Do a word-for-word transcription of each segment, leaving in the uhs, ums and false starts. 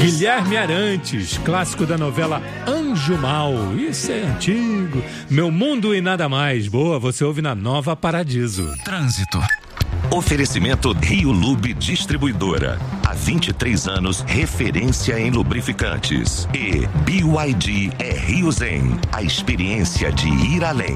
Guilherme Arantes, clássico da novela Anjo Mal. Isso é antigo. Meu Mundo e Nada Mais. Boa, você ouve na Nova Paradiso. Trânsito. Oferecimento Rio Lube Distribuidora. Há vinte e três anos, referência em lubrificantes. E B Y D é Rio Zen. A experiência de ir além.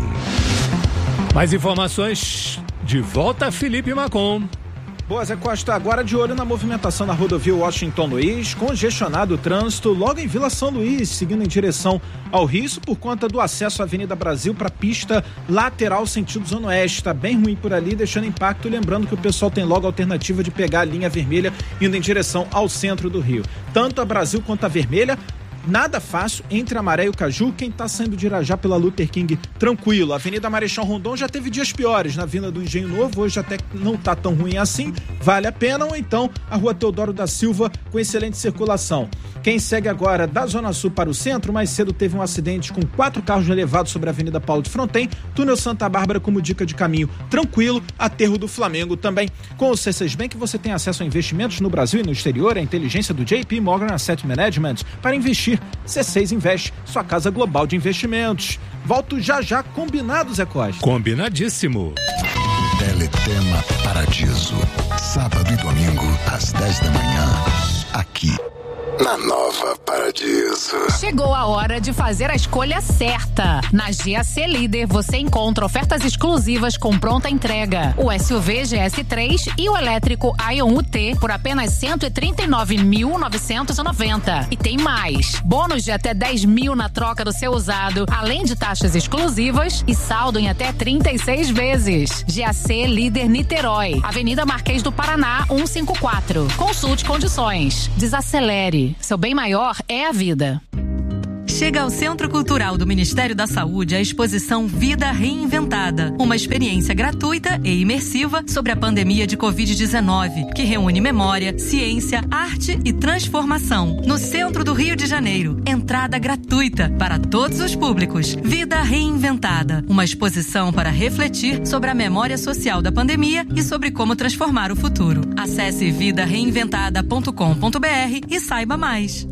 Mais informações, de volta a Felipe Macon. Boa, Zé Costa, agora de olho na movimentação na rodovia Washington Luiz, congestionado o trânsito logo em Vila São Luís, seguindo em direção ao Rio, por conta do acesso à Avenida Brasil para a pista lateral sentido Zona Oeste. Está bem ruim por ali, deixando impacto, lembrando que o pessoal tem logo a alternativa de pegar a linha vermelha indo em direção ao centro do Rio. Tanto a Brasil quanto a vermelha, nada fácil entre a Maré e o Caju. Quem está saindo de Irajá pela Luther King, tranquilo. A Avenida Marechal Rondon já teve dias piores, na Vila do Engenho Novo, hoje até não está tão ruim assim, vale a pena. Ou então a Rua Teodoro da Silva, com excelente circulação. Quem segue agora da Zona Sul para o centro, mais cedo teve um acidente com quatro carros levados sobre a Avenida Paulo de Fronten, túnel Santa Bárbara como dica de caminho tranquilo, aterro do Flamengo também. Com o C seis Bank você tem acesso a investimentos no Brasil e no exterior, a inteligência do J P Morgan Asset Management para investir. C seis Invest, sua casa global de investimentos. Volto já já, combinado, Zé Costa? Combinadíssimo. Teletema Paradiso, sábado e domingo às dez da manhã, aqui na Nova Paradiso. Chegou a hora de fazer a escolha certa. Na G A C Líder você encontra ofertas exclusivas com pronta entrega. O S U V G S três e o elétrico Ion U T por apenas cento e trinta e nove mil novecentos e noventa. E tem mais. Bônus de até dez mil na troca do seu usado, além de taxas exclusivas e saldo em até trinta e seis vezes. G A C Líder Niterói, Avenida Marquês do Paraná, cento e cinquenta e quatro. Consulte condições. Desacelere. Seu bem maior é a vida. Chega ao Centro Cultural do Ministério da Saúde a exposição Vida Reinventada, uma experiência gratuita e imersiva sobre a pandemia de covid dezenove, que reúne memória, ciência, arte e transformação. No centro do Rio de Janeiro, entrada gratuita para todos os públicos. Vida Reinventada, uma exposição para refletir sobre a memória social da pandemia e sobre como transformar o futuro. Acesse vida reinventada ponto com ponto br e saiba mais.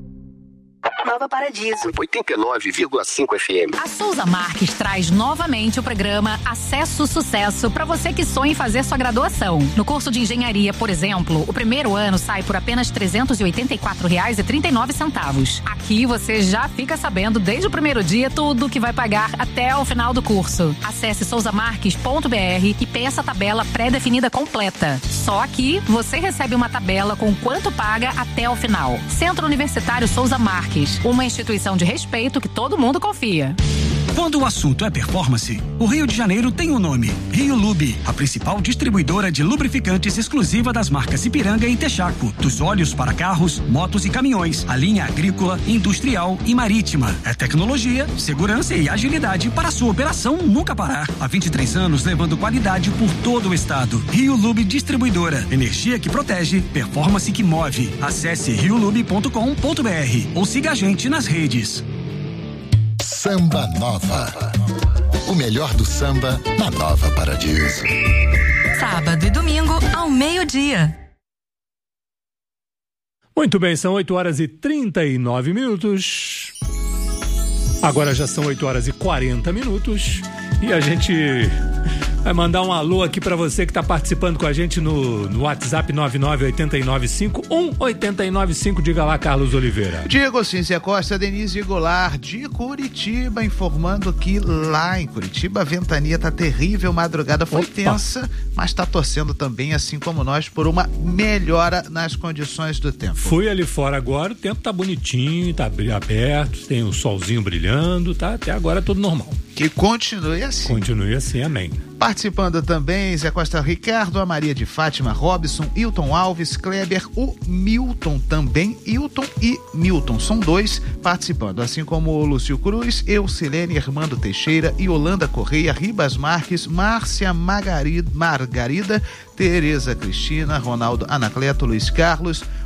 Nova Paradiso, oitenta e nove vírgula cinco F M. A Souza Marques traz novamente o programa Acesso Sucesso para você que sonha em fazer sua graduação. No curso de engenharia, por exemplo, o primeiro ano sai por apenas trezentos e oitenta e quatro reais e trinta e nove centavos. Aqui você já fica sabendo desde o primeiro dia tudo que vai pagar até o final do curso. Acesse souza marques ponto br e peça a tabela pré-definida completa. Só aqui você recebe uma tabela com quanto paga até o final. Centro Universitário Souza Marques, uma instituição de respeito que todo mundo confia. Quando o assunto é performance, o Rio de Janeiro tem um nome: Rio Lube, a principal distribuidora de lubrificantes exclusiva das marcas Ipiranga e Texaco. Dos óleos para carros, motos e caminhões, a linha agrícola, industrial e marítima. É tecnologia, segurança e agilidade para a sua operação nunca parar. Há vinte e três anos levando qualidade por todo o estado. Rio Lube Distribuidora. Energia que protege, performance que move. Acesse rio lube ponto com ponto br ou siga a gente nas redes. Samba Nova. O melhor do samba na Nova Paradiso. Sábado e domingo ao meio-dia. Muito bem, são oito horas e trinta e nove minutos. Agora já são oito horas e quarenta minutos. E a gente vai mandar um alô aqui pra você que tá participando com a gente no, no WhatsApp nove nove oito nove cinco um oito nove cinco. Diga lá, Carlos Oliveira. Diego Cíncia Costa, Denise Goulart de Curitiba, informando que lá em Curitiba a ventania tá terrível, madrugada foi Opa. tensa, mas tá torcendo também, assim como nós, por uma melhora nas condições do tempo. Fui ali fora agora, o tempo tá bonitinho, tá aberto, tem o solzinho brilhando, tá até agora tudo normal. Que continue assim. Continue assim, amém. Participando também, Zé Costa Ricardo, a Maria de Fátima, Robson, Hilton Alves, Kleber, o Milton também, Hilton e Milton, são dois participando, assim como o Lúcio Cruz, Eucilene, Armando Teixeira, Yolanda Correia, Ribas Marques, Márcia Margarida, Margarida, Tereza Cristina, Ronaldo Anacleto, Luiz Carlos,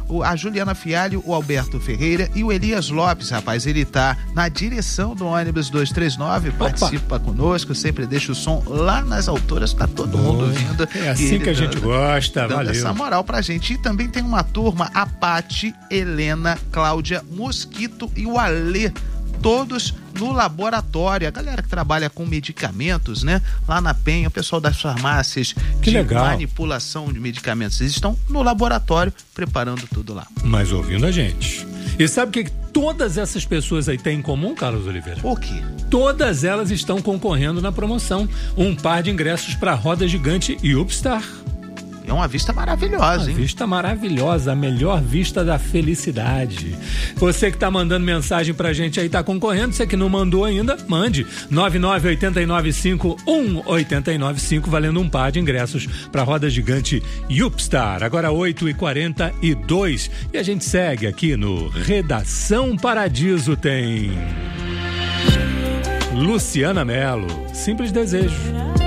o, a Juliana Fialho, o Alberto Ferreira e o Elias Lopes, rapaz. Ele tá na direção do ônibus duzentos e trinta e nove, participa conosco, sempre deixa o som lá nas alturas, tá todo Boa. mundo vindo. É assim que a gente dando, gosta, dando valeu. essa moral pra gente. E também tem uma turma, a Pati, Helena, Cláudia, Mosquito e o Alê, todos no laboratório. A galera que trabalha com medicamentos, né? Lá na Penha, o pessoal das farmácias que de legal. manipulação de medicamentos, eles estão no laboratório preparando tudo lá. Mas ouvindo a gente. E sabe o que todas essas pessoas aí têm em comum, Carlos Oliveira? O quê? Todas elas estão concorrendo na promoção. Um par de ingressos para a roda gigante e Upstar. É uma vista maravilhosa, uma hein? Vista maravilhosa, a melhor vista da felicidade. Você que tá mandando mensagem pra gente aí, tá concorrendo. Você que não mandou ainda, mande. nove nove oito nove cinco um oito nove cinco, valendo um par de ingressos pra roda gigante Upstar. Agora oito e quarenta e dois. E a gente segue aqui no Redação Paradiso. Tem Luciana Mello, Simples Desejo.